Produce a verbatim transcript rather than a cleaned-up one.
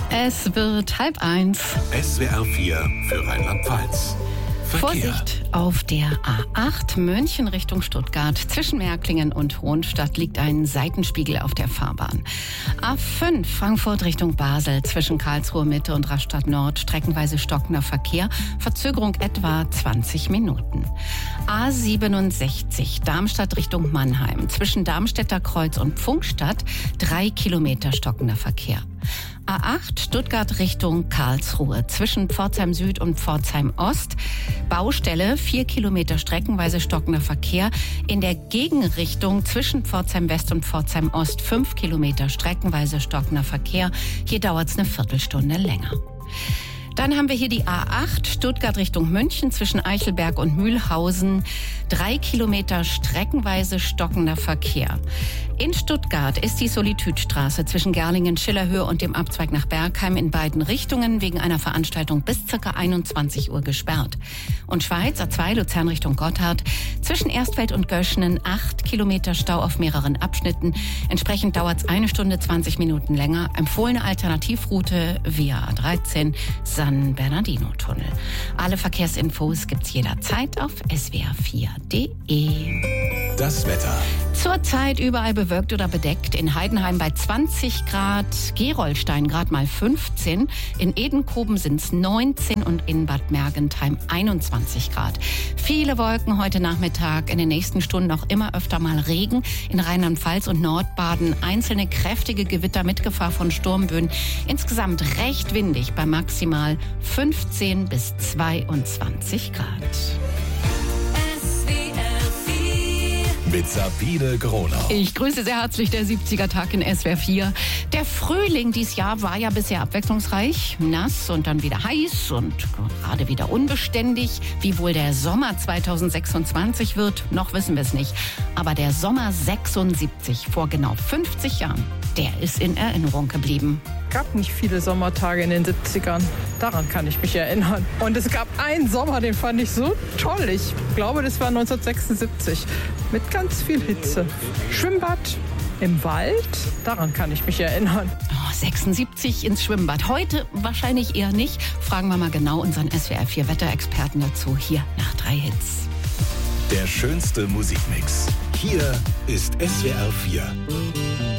Es wird halb eins. S W R vier für Rheinland-Pfalz. Verkehr. Vorsicht auf der A acht München Richtung Stuttgart. Zwischen Märklingen und Hohenstadt liegt ein Seitenspiegel auf der Fahrbahn. A fünf Frankfurt Richtung Basel. Zwischen Karlsruhe Mitte und Rastatt Nord streckenweise stockender Verkehr. Verzögerung etwa zwanzig Minuten. A siebenundsechzig Darmstadt Richtung Mannheim. Zwischen Darmstädter Kreuz und Pfungstadt drei Kilometer stockender Verkehr. A acht Stuttgart Richtung Karlsruhe. Zwischen Pforzheim Süd und Pforzheim Ost. Baustelle, vier Kilometer streckenweise stockender Verkehr. In der Gegenrichtung zwischen Pforzheim West und Pforzheim Ost fünf Kilometer streckenweise stockender Verkehr. Hier dauert es eine Viertelstunde länger. Dann haben wir hier die A acht Stuttgart Richtung München zwischen Eichelberg und Mühlhausen. Drei Kilometer streckenweise stockender Verkehr. In Stuttgart ist die Solitüdstraße zwischen Gerlingen-Schillerhöhe und dem Abzweig nach Bergheim in beiden Richtungen wegen einer Veranstaltung bis ca. einundzwanzig Uhr gesperrt. Und Schweiz A zwei Luzern Richtung Gotthard zwischen Erstfeld und Göschenen acht Kilometer Stau auf mehreren Abschnitten. Entsprechend dauert es eine Stunde zwanzig Minuten länger. Empfohlene Alternativroute via A dreizehn San Bernardino-Tunnel. Alle Verkehrsinfos gibt's jederzeit auf S W R vier punkt de. Das Wetter. Zurzeit überall bewölkt oder bedeckt. In Heidenheim bei zwanzig Grad, Gerolstein gerade mal fünfzehn, in Edenkoben sind es neunzehn und in Bad Mergentheim einundzwanzig Grad. Viele Wolken heute Nachmittag, in den nächsten Stunden auch immer öfter mal Regen. In Rheinland-Pfalz und Nordbaden einzelne kräftige Gewitter mit Gefahr von Sturmböen. Insgesamt recht windig bei maximal fünfzehn bis zweiundzwanzig Grad. Mit Sabine Gronau. Ich grüße sehr herzlich der siebziger Tag in S W R vier. Der Frühling dieses Jahr war ja bisher abwechslungsreich, nass und dann wieder heiß und gerade wieder unbeständig. Wie wohl der Sommer zweitausendsechsundzwanzig wird, noch wissen wir es nicht. Aber der Sommer sechsundsiebzig, vor genau fünfzig Jahren, der ist in Erinnerung geblieben. Es gab nicht viele Sommertage in den siebzigern. Daran kann ich mich erinnern. Und es gab einen Sommer, den fand ich so toll. Ich glaube, das war neunzehnhundertsechsundsiebzig. Mit ganz viel Hitze. Schwimmbad im Wald, daran kann ich mich erinnern. Oh, sechsundsiebzig ins Schwimmbad. Heute wahrscheinlich eher nicht. Fragen wir mal genau unseren S W R vier Wetterexperten dazu. Hier nach drei Hits. Der schönste Musikmix. Hier ist S W R vier.